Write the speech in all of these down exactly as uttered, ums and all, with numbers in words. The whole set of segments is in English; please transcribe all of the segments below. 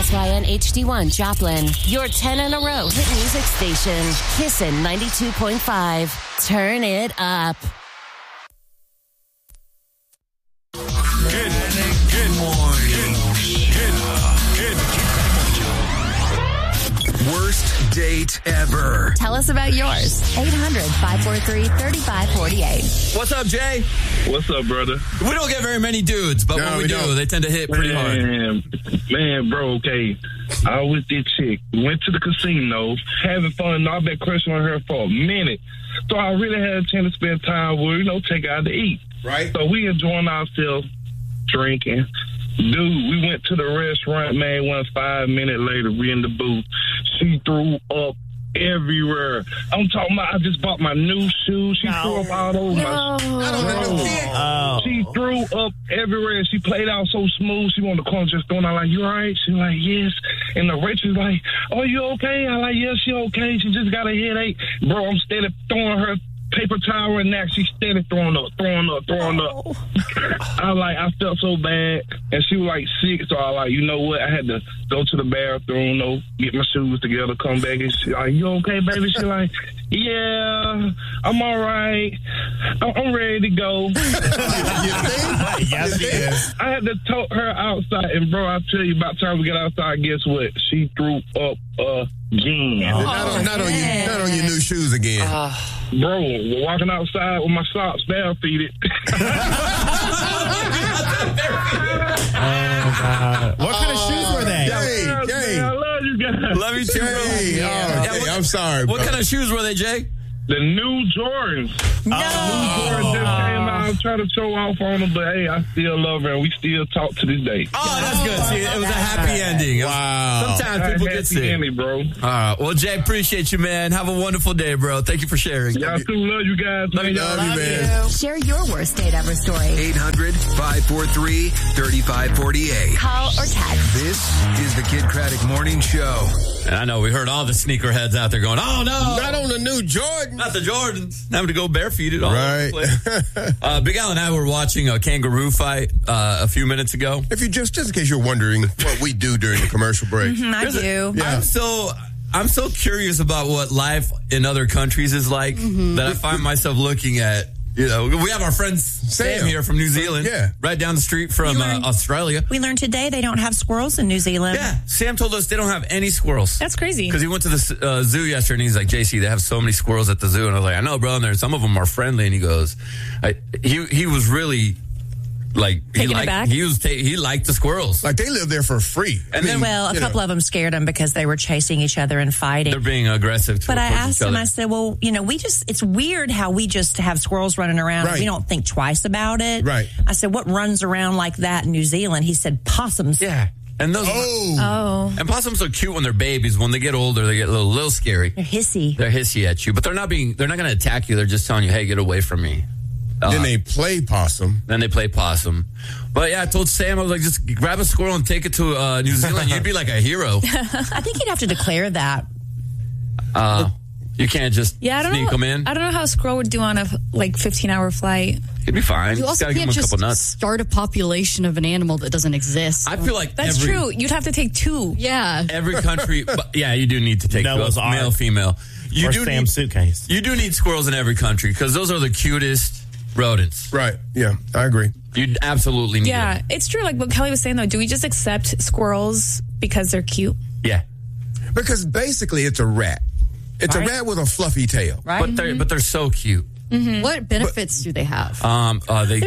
S Y N H D one Joplin, your ten in a row hit music station. Kissin' ninety-two point five. Turn it up. Good, good morning. Good, good, good. Worst date ever. Tell us about yours. eight hundred, five four three, three five four eight. What's up, Jay? What's up, brother? We don't get very many dudes, but No, when we, we do, don't. they tend to hit pretty hard. Man, man, bro, okay. I was with this chick. Went to the casino, having fun. I've been crushing on her for a minute. So I really had a chance to spend time with her, you know, take her out to eat. Right. So we enjoying ourselves, drinking. Dude, we went to the restaurant, man. One five minutes later, we in the booth. She threw up everywhere. I'm talking about, I just bought my new shoes. She No. threw up all over Not my on the new kid. Oh. She threw up everywhere. She played out so smooth. She wanted to call just throwing out like, you all right? She like, yes. And the waitress like, oh, you okay? I like, yes, she okay. She just got a headache. Bro, I'm steady throwing her paper towel and now she's steady throwing up, throwing up, throwing up. I like, I felt so bad. And she was like sick. So I like, you know what? I had to go to the bathroom, you know, get my shoes together, come back. And she like, you okay, baby? She like, yeah, I'm all right. I'm, I'm ready to go. Yes, he is. I had to tote her outside, and bro, I tell you, about time we get outside, guess what? She threw up again. Not on, not on you, not on your new shoes again. Bro, walking outside with my socks barefooted. What kind of shoes were they? Jay, Man, Jay, I love you guys. Love you too, bro. Jay. Oh, Yeah, Jay, what- I'm sorry, What bro. kind of shoes were they, Jay? The new Jordans. No. Jordan just came out. I'm trying to show off on them, but hey, I still love her, and we still talk to this day. Oh, that's good. See, it was a happy ending. It was- Wow. Sometimes Happy people get sick. ending, bro. All right. Well, Jay, appreciate you, man. Have a wonderful day, bro. Thank you for sharing. Y'all too love you guys. Love you, man. love Love you, you. man. Share your worst date ever story. eight hundred, five four three, three five four eight. Call or text. This is the Kid Craddock Morning Show. And I know we heard all the sneakerheads out there going, oh, no. Not on the new Jordan. Not the Jordans. Having to go barefooted all Right. over the place. uh, Big Al and I were watching a kangaroo fight uh, a few minutes ago. If you just, just in case you're wondering what we do during the commercial break. I There's a- do. Yeah. I'm so I'm so curious about what life in other countries is like that I find myself looking at. You know, we have our friend Sam, Sam. here from New Zealand, Yeah. right down the street from uh, Australia. We learned today they don't have squirrels in New Zealand. Yeah, Sam told us they don't have any squirrels. That's crazy. Because he went to the uh, zoo yesterday and he's like, J C, they have so many squirrels at the zoo. And I was like, I know, bro. And there's some of them are friendly. And he goes, I, he he was really like, he Taking it liked, back? he was ta- he liked the squirrels. Like they live there for free. And then- Well, a you couple know. of them scared them because they were chasing each other and fighting. They're being aggressive. But I towards asked each him, other. I said, well, you know, we just, it's weird how we just have squirrels running around. Right. We don't think twice about it. Right. I said, what runs around like that in New Zealand? He said, possums. Yeah. And those Oh. Oh. and possums are cute when they're babies. When they get older, they get a little, little scary. They're hissy. They're hissy at you, but they're not being. They're not going to attack you. They're just telling you, "Hey, get away from me." Uh, Then they play possum. then they play possum. But yeah, I told Sam, I was like, just grab a squirrel and take it to uh, New Zealand. You'd be like a hero. I think you'd have to declare that. Uh, you can't just Yeah, I don't sneak know. them in. I don't know how a squirrel would do on a like fifteen hour flight. It'd be fine. You also gotta give can't them a just couple nuts. start a population of an animal that doesn't exist. I feel like That's every, true. You'd have to take two. yeah. Every country, but yeah, you do need to take Noah's both, male, Ark. female. You or do Sam's need, suitcase. you do need squirrels in every country because those are the cutest rodents. Right. Yeah, I agree. You absolutely need Yeah, them. it's true. Like what Kelly was saying, though, do we just accept squirrels because they're cute? Yeah. Because basically it's a rat. It's Right. a rat with a fluffy tail. Right? But they're but they're so cute. What benefits do they have? Um, uh, they They're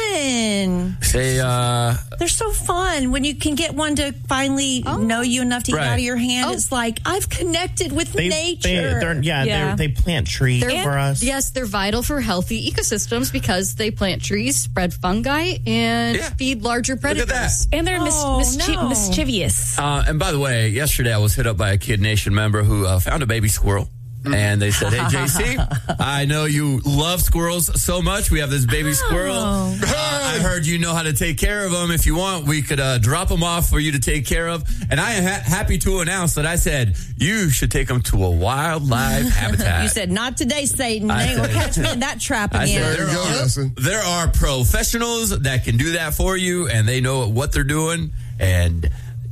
fun. they uh, They're so fun. When you can get one to finally know you enough to Right. get out of your hand, Oh. it's like, I've connected with They, nature. they, they're, yeah, Yeah. They're, they plant trees They're- for us. Yes, they're vital for healthy ecosystems because they plant trees, spread fungi, and Yeah. feed larger Look predators. at that. And they're mis- Oh, mischi- no. mischievous. Uh, and by the way, yesterday I was hit up by a Kid Nation member who uh, found a baby squirrel. And they said, hey, J C, I know you love squirrels so much. We have this baby squirrel. Uh, I heard you know how to take care of them. If you want, we could uh, drop them off for you to take care of. And I am ha- happy to announce that I said, you should take them to a wildlife habitat. You said, not today, Satan. I They will said- catch me in that trap I again. said, There you go, are, Nelson. there are professionals that can do that for you, and they know what they're doing. And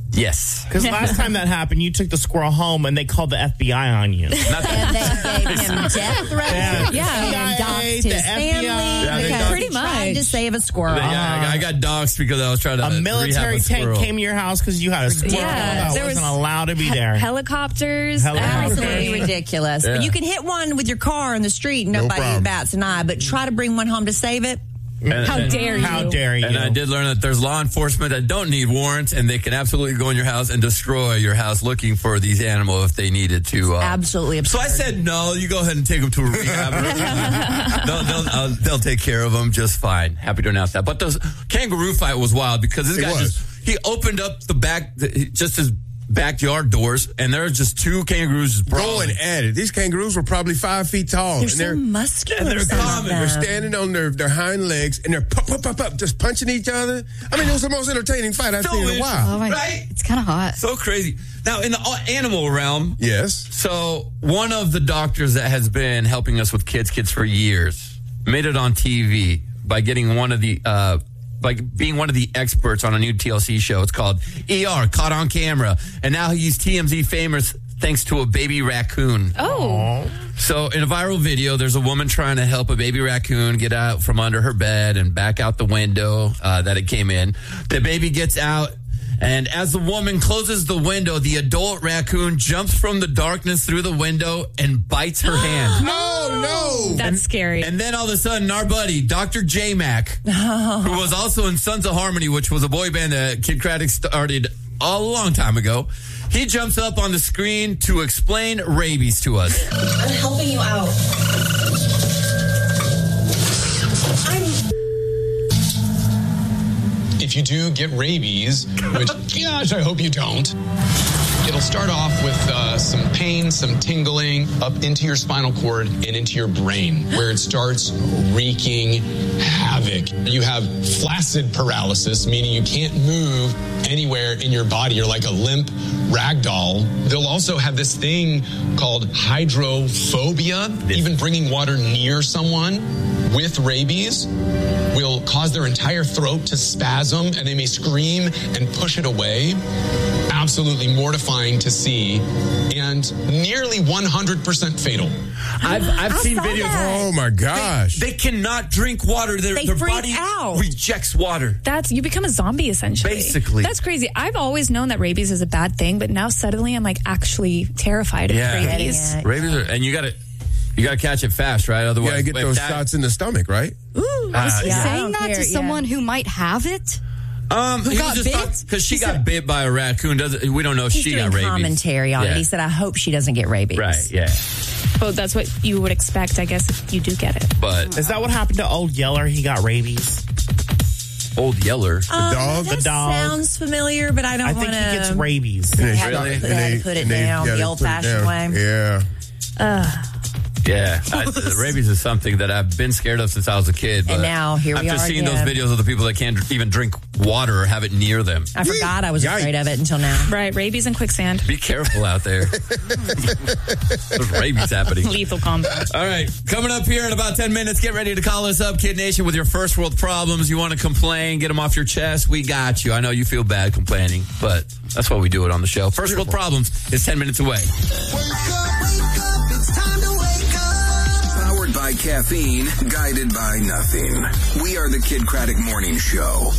Yes. Because last time that happened, you took the squirrel home and they called the F B I on you. Not And they gave him death threats. Yeah. Yeah, and doxed the his F B I. family Yeah, they because doxed- he tried to save a squirrel. Yeah, I got, I got doxxed because I was trying to A military rehab a tank squirrel. came to your house because you had a squirrel Yeah, that there wasn't was allowed to be he- there. Helicopters, Helicopters. Absolutely everything. ridiculous. Yeah. But you can hit one with your car in the street and nobody problem. bats an eye. But try to bring one home to save it. And- How and- dare you? How dare you? And I did learn that there's law enforcement that don't need warrants, and they can absolutely go in your house and destroy your house looking for these animals if they needed to. Uh, Absolutely absurd. So I said, no, you go ahead and take them to a rehab. they'll, they'll, uh, they'll take care of them just fine. Happy to announce that. But the kangaroo fight was wild because this It guy was. just, he opened up the back, just his backyard doors, and there was just two kangaroos just brawling. Going at it. These kangaroos were probably five feet tall. They're and so they're, muscular. and they're some of common. they're them. standing on their, their hind legs and they're pop, pop, pop, pop, just punching each other. I mean, it was the most entertaining fight I've So seen in a it- while. Oh my Right? It's kind of hot. So crazy. Now, in the uh, animal realm, Yes. so one of the doctors that has been helping us with kids, kids for years, made it on T V by getting one of the, uh, by being one of the experts on a new T L C show. It's called E R, Caught on Camera. And now he's T M Z famous thanks to a baby raccoon. Oh, So in a viral video, there's a woman trying to help a baby raccoon get out from under her bed and back out the window uh, that it came in. The baby gets out, and as the woman closes the window, the adult raccoon jumps from the darkness through the window and bites her hand. No, no. that's scary. And then all of a sudden, our buddy, Doctor J Mac, who was also in Sons of Harmony, which was a boy band that Kid Craddock started a long time ago, he jumps up on the screen to explain rabies to us. I'm helping you out. I'm If you do get rabies, which, gosh, I hope you don't, it'll start off with uh, some pain, some tingling up into your spinal cord and into your brain, where it starts wreaking havoc. You have flaccid paralysis, meaning you can't move anywhere in your body. You're like a limp rag doll. They'll also have this thing called hydrophobia. Even bringing water near someone with rabies will cause their entire throat to spasm, and they may scream and push it away. Absolutely mortifying to see, and nearly one hundred percent fatal. I've I've I seen saw videos. that. Oh, my gosh. They cannot drink water. Their, They their freak body out. rejects water. That's you become a zombie essentially. Basically. That's crazy. I've always known that rabies is a bad thing, but now suddenly I'm like actually terrified Yeah. of rabies. Yeah. Rabies are, and you got to you got to catch it fast, right? You Otherwise, gotta get if those that- shots in the stomach, right? Ooh, Uh, yeah. I Saying don't that care, to yeah. someone who might have it? Um, Who he got was just bit? because she got bit by a raccoon. Doesn't we don't know if He's she doing got rabies. commentary on Yeah. it. He said, I hope she doesn't get rabies. Right? Yeah, Well, that's what you would expect, I guess, if you do get it. but Is that what happened to Old Yeller? He got rabies. Old Yeller. Um, dog? That The dog. sounds familiar, but I don't I want think to. he gets rabies. And they had shot- to- and they had to they- put it and they down gotta the put it old-fashioned down. way. Yeah. Yeah, I, rabies is something that I've been scared of since I was a kid. But And now here we after are seeing again. those videos of the people that can't even drink water or have it near them. I forgot I was Yikes. afraid of it until now. Right, rabies and quicksand. Be careful out there. There's rabies happening. Lethal combo. All right, coming up here in about ten minutes, get ready to call us up, Kid Nation, with your first world problems. You want to complain, get them off your chest, we got you. I know you feel bad complaining, but that's why we do it on the show. First world problems is ten minutes away. Powered by caffeine, guided by nothing. We are the Kid Craddock Morning Show.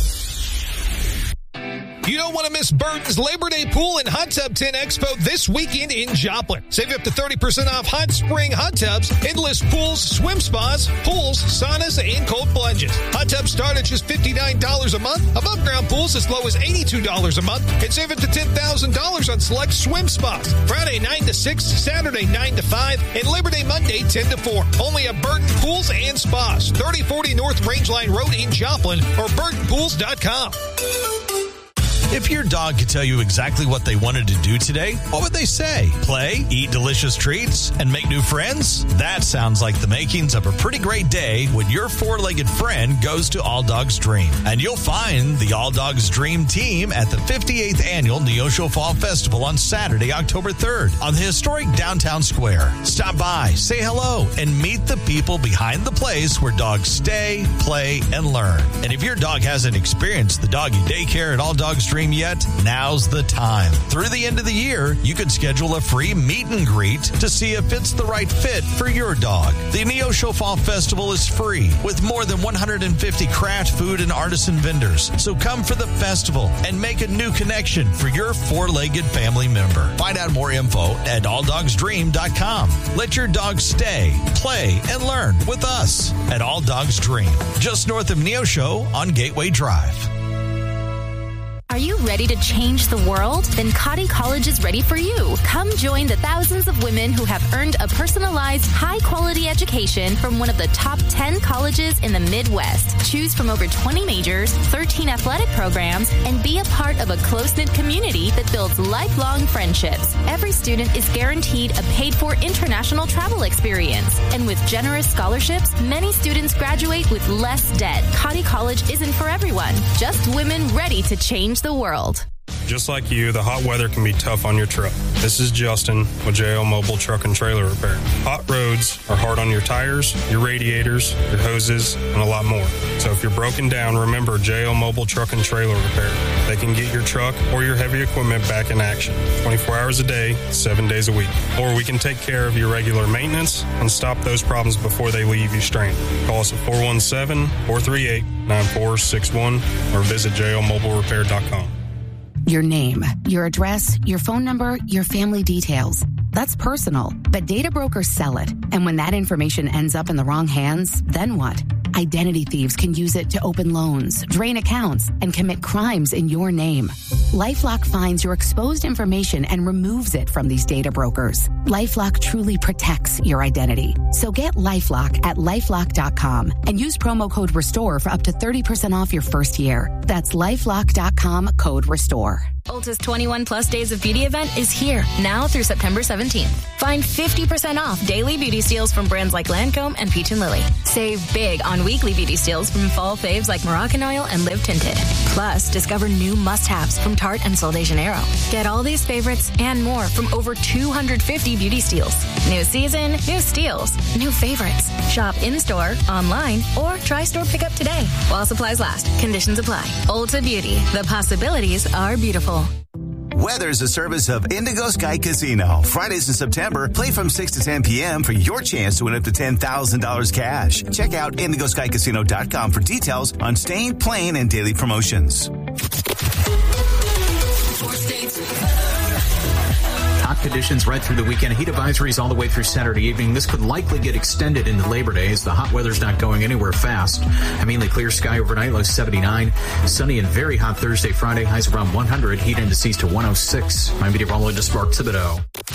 You don't want to miss Burton's Labor Day Pool and Hot Tub ten Expo this weekend in Joplin. Save up to thirty percent off hot spring hot tubs, endless pools, swim spas, pools, saunas, and cold plunges. Hot tubs start at just fifty-nine dollars a month. Above ground pools as low as eighty-two dollars a month. And save up to ten thousand dollars on select swim spas. Friday nine to six, Saturday nine to five, and Labor Day Monday ten to four. Only at Burton Pools and Spas, thirty forty North Rangeline Road in Joplin, or burton pools dot com. If your dog could tell you exactly what they wanted to do today, what would they say? Play, eat delicious treats, and make new friends? That sounds like the makings of a pretty great day when your four-legged friend goes to All Dogs Dream. And you'll find the All Dogs Dream team at the fifty-eighth Annual Neosho Fall Festival on Saturday, October third, on the historic downtown square. Stop by, say hello, and meet the people behind the place where dogs stay, play, and learn. And if your dog hasn't experienced the doggy daycare at All Dogs Dream Dream yet? Now's the time. Through the end of the year, you could schedule a free meet and greet to see if it's the right fit for your dog. The Neosho Fall Festival is free with more than one hundred fifty craft, food, and artisan vendors. So come for the festival and make a new connection for your four-legged family member. Find out more info at all dogs dream dot com. Let your dog stay, play, and learn with us at All Dogs Dream, just north of Neosho on Gateway Drive. Are you ready to change the world? Then Cottey College is ready for you. Come join the thousands of women who have earned a personalized, high-quality education from one of the top ten colleges in the Midwest. Choose from over twenty majors, thirteen athletic programs, and be a part of a close-knit community that builds lifelong friendships. Every student is guaranteed a paid-for international travel experience. And with generous scholarships, many students graduate with less debt. Cottey College isn't for everyone, just women ready to change the world. Just like you, the hot weather can be tough on your truck. This is Justin with J L Mobile Truck and Trailer Repair. Hot roads are hard on your tires, your radiators, your hoses, and a lot more. So if you're broken down, remember J L Mobile Truck and Trailer Repair. They can get your truck or your heavy equipment back in action twenty-four hours a day, seven days a week. Or we can take care of your regular maintenance and stop those problems before they leave you stranded. Call us at four one seven, four three eight, nine four six one or visit j l mobile repair dot com. Your name, your address, your phone number, your family details. That's personal, but data brokers sell it. And when that information ends up in the wrong hands, then what? Identity thieves can use it to open loans, drain accounts, and commit crimes in your name. LifeLock finds your exposed information and removes it from these data brokers. LifeLock truly protects your identity. So get LifeLock at lifelock dot com and use promo code RESTORE for up to thirty percent off your first year. That's lifelock dot com, code RESTORE. Ulta's twenty-one plus Days of Beauty event is here, now through September seventeenth. Find fifty percent off daily beauty steals from brands like Lancome and Peach and Lily. Save big on weekly beauty steals from fall faves like Moroccan Oil and Live Tinted. Plus, discover new must-haves from Tarte and Sol de Janeiro. Get all these favorites and more from over two hundred fifty beauty steals. New season, new steals, new favorites. Shop in-store, online, or try store pickup today. While supplies last, conditions apply. Ulta Beauty, the possibilities are beautiful. Weather's a service of Indigo Sky Casino. Fridays in September, play from six to ten p.m. for your chance to win up to ten thousand dollars cash. Check out indigo sky casino dot com for details on staying, playing, and daily promotions. Hot conditions right through the weekend. Heat advisories all the way through Saturday evening. This could likely get extended into Labor Day as the hot weather's not going anywhere fast. A mainly clear sky overnight, low seventy-nine. Sunny and very hot Thursday, Friday, highs around one hundred. Heat indices to one oh six. I'm meteorologist Mark Thibodeau.